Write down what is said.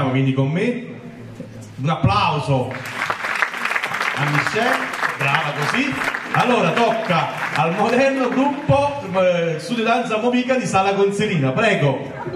iniziamo quindi con me. Un applauso a Michelle, brava così. Allora tocca al moderno gruppo Studio Danza Movica di Sala Consilina, prego.